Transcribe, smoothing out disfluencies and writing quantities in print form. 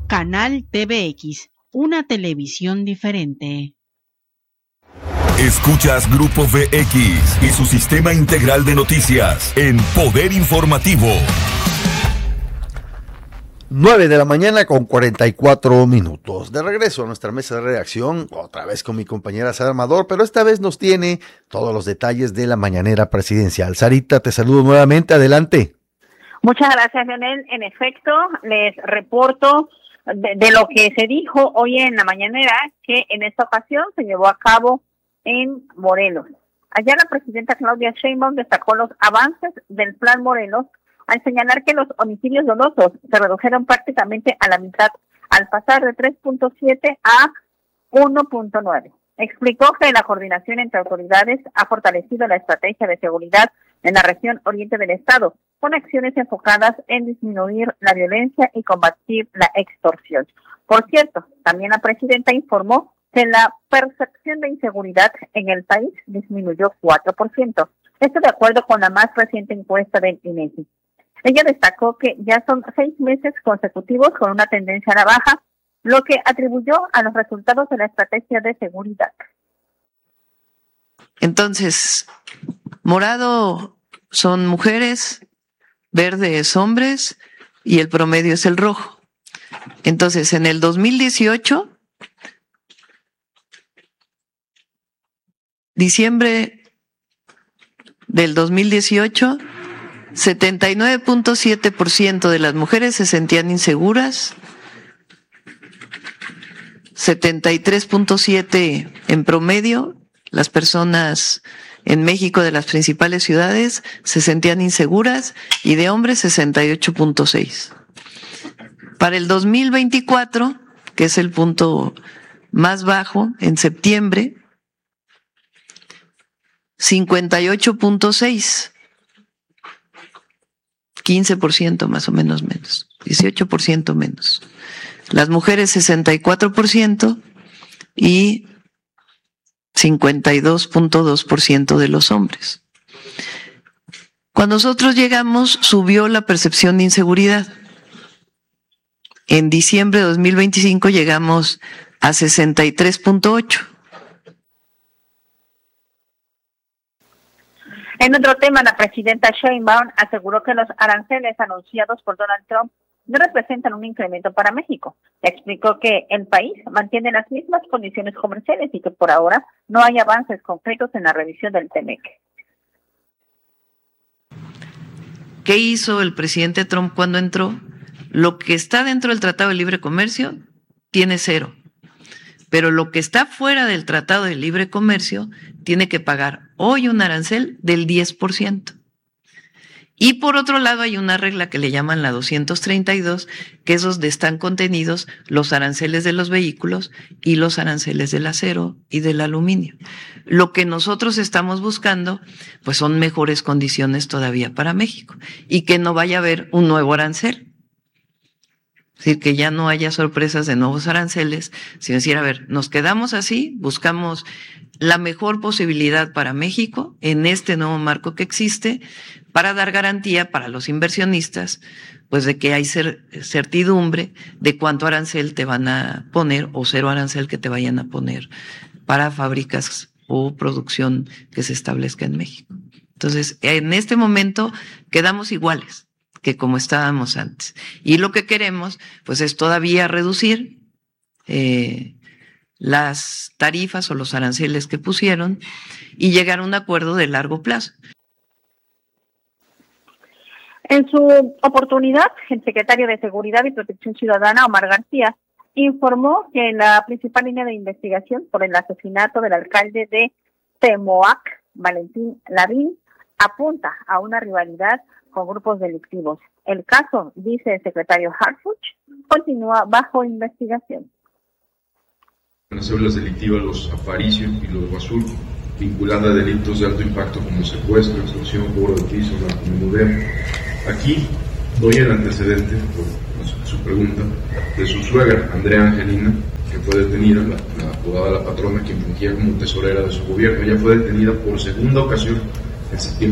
Canal TVX, una televisión diferente. Escuchas Grupo VX y su sistema integral de noticias en Poder Informativo. 9 de la mañana con 44 minutos. De regreso a nuestra mesa de redacción, otra vez con mi compañera Sara Amador, pero esta vez nos tiene todos los detalles de la mañanera presidencial. Sarita, te saludo nuevamente, adelante. Muchas gracias, Leonel. En efecto, les reporto de lo que se dijo hoy en la mañanera, que en esta ocasión se llevó a cabo en Morelos. Allá la presidenta Claudia Sheinbaum destacó los avances del Plan Morelos al señalar que los homicidios dolosos se redujeron prácticamente a la mitad, al pasar de 3.7 a 1.9. Explicó que la coordinación entre autoridades ha fortalecido la estrategia de seguridad en la región oriente del estado, con acciones enfocadas en disminuir la violencia y combatir la extorsión. Por cierto, también la presidenta informó que la percepción de inseguridad en el país disminuyó 4%. Esto de acuerdo con la más reciente encuesta del INEGI. Ella destacó que ya son 6 meses consecutivos con una tendencia a la baja, lo que atribuyó a los resultados de la estrategia de seguridad. Entonces, morado son mujeres, verde es hombres y el promedio es el rojo. Entonces, en el 2018, diciembre del 2018, 79.7% de las mujeres se sentían inseguras, 73.7% en promedio, las personas en México de las principales ciudades se sentían inseguras, y de hombres 68.6%. Para el 2024, que es el punto más bajo, en septiembre, 58.6%. 15% más o menos 18% menos. Las mujeres 64% y 52.2% de los hombres. Cuando nosotros llegamos, subió la percepción de inseguridad. En diciembre de 2025 llegamos a 63.8%. En otro tema, la presidenta Sheinbaum aseguró que los aranceles anunciados por Donald Trump no representan un incremento para México. Explicó que el país mantiene las mismas condiciones comerciales y que por ahora no hay avances concretos en la revisión del TEMEC. ¿Qué hizo el presidente Trump cuando entró? Lo que está dentro del Tratado de Libre Comercio tiene 0. Pero lo que está fuera del Tratado de Libre Comercio tiene que pagar hoy un arancel del 10%. Y por otro lado hay una regla que le llaman la 232, que es donde están contenidos los aranceles de los vehículos y los aranceles del acero y del aluminio. Lo que nosotros estamos buscando, pues son mejores condiciones todavía para México y que no vaya a haber un nuevo arancel. Es decir, que ya no haya sorpresas de nuevos aranceles, sino decir, a ver, nos quedamos así, buscamos la mejor posibilidad para México en este nuevo marco que existe para dar garantía para los inversionistas, pues de que hay certidumbre de cuánto arancel te van a poner o 0 arancel que te vayan a poner para fábricas o producción que se establezca en México. Entonces, en este momento quedamos iguales que como estábamos antes. Y lo que queremos, pues, es todavía reducir las tarifas o los aranceles que pusieron y llegar a un acuerdo de largo plazo. En su oportunidad, el secretario de Seguridad y Protección Ciudadana, Omar García, informó que la principal línea de investigación por el asesinato del alcalde de Temoac, Valentín Lavín, apunta a una rivalidad con grupos delictivos. El caso, dice el secretario Harfuch, continúa bajo investigación. Las células delictivas, los Aparicio y los Basur, vinculando a delitos de alto impacto como secuestro, extorsión, cobro de piso, narcomenudeo. Aquí doy el antecedente, por su pregunta, de su suegra, Andrea Angelina, que fue detenida, la apodada La Patrona, quien fungía como tesorera de su gobierno. Ella fue detenida por segunda ocasión en septiembre